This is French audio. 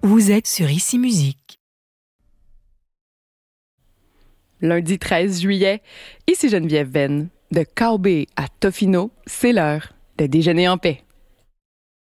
Vous êtes sur Ici Musique. Lundi 13 juillet, ici Geneviève Venn. De Cowbay à Tofino, c'est l'heure de déjeuner en paix.